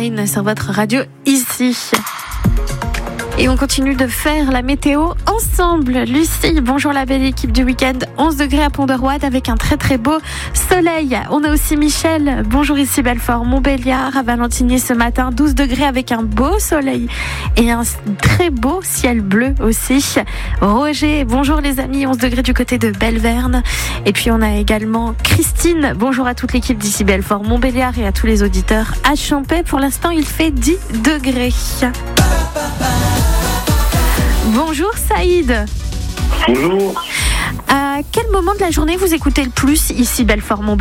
Marine sur votre radio ici. Et on continue de faire la météo ensemble. Lucie, bonjour la belle équipe du week-end. 11 degrés à Pont-de-Roide avec un très très beau soleil. On a aussi Michel, bonjour ici Belfort, Montbéliard, à Valentinier ce matin. 12 degrés avec un beau soleil et un très beau ciel bleu aussi. Roger, bonjour les amis, 11 degrés du côté de Belverne. Et puis on a également Christine, bonjour à toute l'équipe d'ici Belfort, Montbéliard et à tous les auditeurs à Champais. Pour l'instant, il fait 10 degrés. Bonjour Saïd. Bonjour. À quel moment de la journée vous écoutez le plus ici Belfort-Montbéliard ?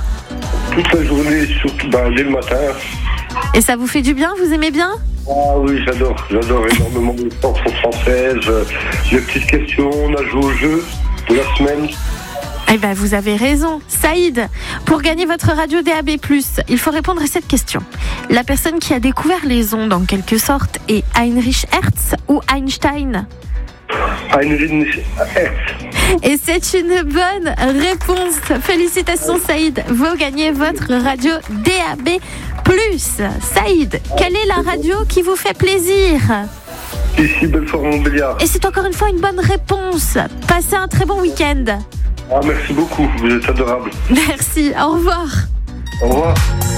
Toute la journée, surtout dès le matin. Et ça vous fait du bien ? Vous aimez bien ? Ah oui, j'adore énormément les chansons françaises, les petites questions, on a joué au jeu de la semaine. Eh ben, vous avez raison. Saïd, pour gagner votre radio DAB+, il faut répondre à cette question. La personne qui a découvert les ondes, en quelque sorte, est Heinrich Hertz ou Einstein ? Heinrich Hertz. Et c'est une bonne réponse. Félicitations Saïd. Vous gagnez votre radio DAB+. Saïd, quelle est la radio qui vous fait plaisir ? Ici Belfort-Montbéliard. Et c'est encore une fois une bonne réponse. Passez un très bon week-end. Ah, merci beaucoup, vous êtes adorable. Merci, au revoir. Au revoir.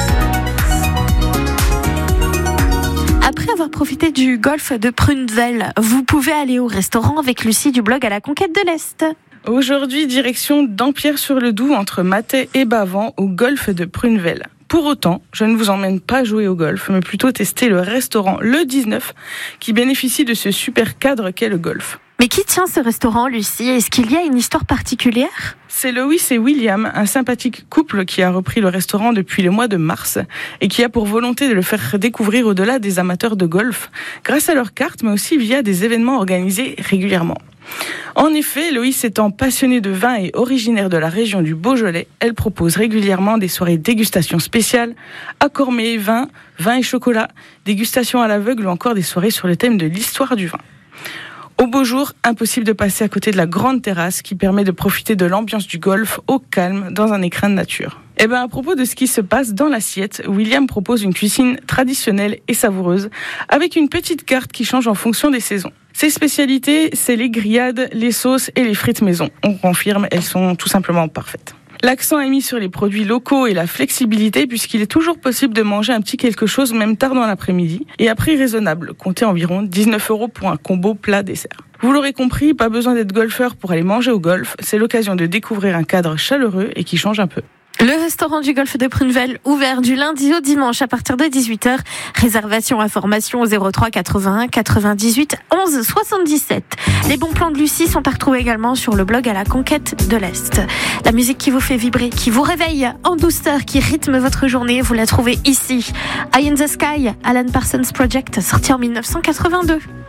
Après avoir profité du golfe de Prunvel, vous pouvez aller au restaurant avec Lucie du blog à la conquête de l'Est. Aujourd'hui, direction Dampierre-sur-le-Doubs entre Mathey et Bavent au golfe de Prunvel. Pour autant, je ne vous emmène pas jouer au golf, mais plutôt tester le restaurant Le 19 qui bénéficie de ce super cadre qu'est le golf. Mais qui tient ce restaurant, Lucie ? Est-ce qu'il y a une histoire particulière ? C'est Loïs et William, un sympathique couple qui a repris le restaurant depuis le mois de mars et qui a pour volonté de le faire découvrir au-delà des amateurs de golf, grâce à leurs cartes, mais aussi via des événements organisés régulièrement. En effet, Loïs étant passionnée de vin et originaire de la région du Beaujolais, elle propose régulièrement des soirées dégustation spéciales, accords mets et vin et chocolat, dégustation à l'aveugle ou encore des soirées sur le thème de l'histoire du vin. Au beau jour, impossible de passer à côté de la grande terrasse qui permet de profiter de l'ambiance du golf au calme dans un écrin de nature. Et à propos de ce qui se passe dans l'assiette, William propose une cuisine traditionnelle et savoureuse avec une petite carte qui change en fonction des saisons. Ses spécialités, c'est les grillades, les sauces et les frites maison. On confirme, elles sont tout simplement parfaites. L'accent est mis sur les produits locaux et la flexibilité puisqu'il est toujours possible de manger un petit quelque chose même tard dans l'après-midi et à prix raisonnable, comptez environ 19 € pour un combo plat-dessert. Vous l'aurez compris, pas besoin d'être golfeur pour aller manger au golf, c'est l'occasion de découvrir un cadre chaleureux et qui change un peu. Le restaurant du golfe de Prunvel, ouvert du lundi au dimanche à partir de 18h. Réservation, information au 03 81 98 11 77. Les bons plans de Lucie sont à retrouver également sur le blog à la conquête de l'Est. La musique qui vous fait vibrer, qui vous réveille en douceur, qui rythme votre journée, vous la trouvez ici. Eye in the Sky, Alan Parsons Project, sorti en 1982.